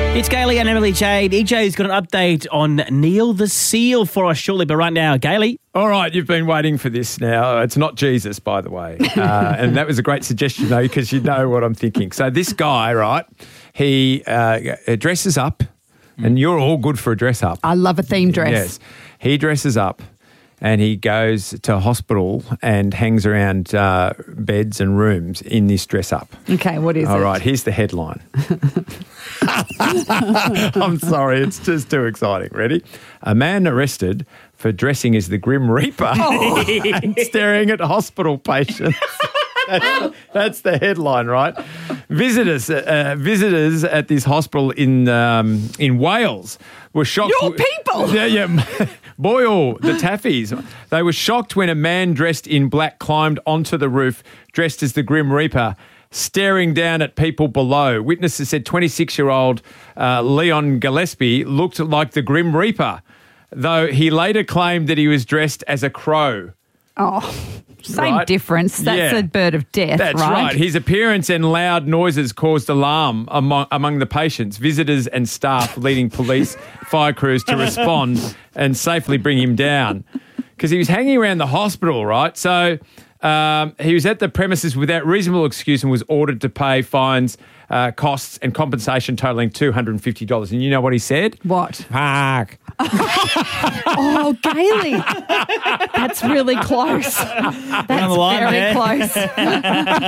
It's Gailey and Emily Jade. EJ's got an update on Neil the Seal for us shortly, but right now, Gailey. All right, you've been waiting for this now. It's not Jesus, by the way. And that was a great suggestion, though, because you know what I'm thinking. So this guy, right, he dresses up, and you're all good for a dress up. I love a theme dress. Yes. He dresses up and he goes to hospital and hangs around beds and rooms in this dress up. Okay, what is it? All right, here's the headline. I'm sorry, it's just too exciting. Ready? A man arrested for dressing as the Grim Reaper and staring at hospital patients. That's the headline, right? Visitors at this hospital in Wales were shocked. Your people! Yeah. Boyle, the Taffies. They were shocked when a man dressed in black climbed onto the roof dressed as the Grim Reaper, staring down at people below. Witnesses said 26-year-old Leon Gillespie looked like the Grim Reaper, though he later claimed that he was dressed as a crow. Oh, same Right? difference. That's a bird of death, That's right. His appearance and loud noises caused alarm among the patients, visitors and staff, leading police, fire crews to respond and safely bring him down. Because he was hanging around the hospital, right? So he was at the premises without reasonable excuse and was ordered to pay fines, costs and compensation totaling $250. And you know what he said? What? Fuck. Oh, Gailey. That's really close. That's the line very there. close.